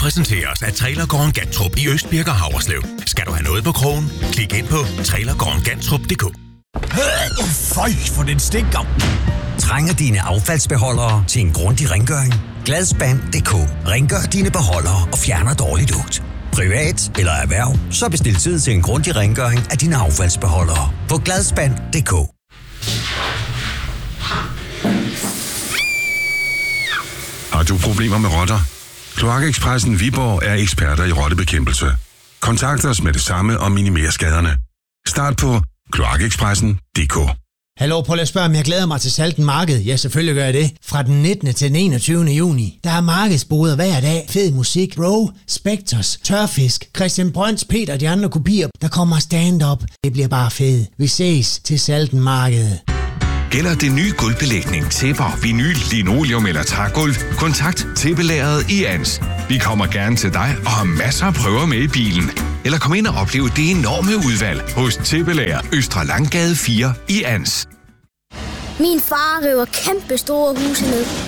præsenteres af Trailergården Gantrup i Østbirk og Havreslev. Skal du have noget på krogen? Klik ind på trailergårdengantrup.dk. Føj, for den stinker. Trænger dine affaldsbeholdere til en grundig rengøring? Gladspand.dk. Rengør dine beholdere og fjerner dårlig lugt. Privat eller erhverv, så bestil tid til en grundig rengøring af dine affaldsbeholdere på Gladspand.dk. Har du problemer med rotter? Kloakekspressen Viborg er eksperter i rottebekæmpelse. Kontakt os med det samme og minimer skaderne. Start på kloakekspressen.dk. Hallo, prøv at spørge, om jeg glæder mig til Salten Marked. Ja, selvfølgelig gør jeg det. Fra den 19. til den 21. juni. Der er markedsboder hver dag. Fed musik, Row, Spectres, Tørfisk, Christian Brøns, Peter og de andre kopier. Der kommer stand-up. Det bliver bare fedt. Vi ses til Salten Marked. Gælder det nye gulvbelægning, tæpper, vinyl, linoleum eller trægulv? Kontakt Tæppelageret i Ans. Vi kommer gerne til dig og har masser af prøver med i bilen. Eller kom ind og opleve det enorme udvalg hos Tæppelager Østre Langgade 4 i Ans. Min far river kæmpe store huse ned.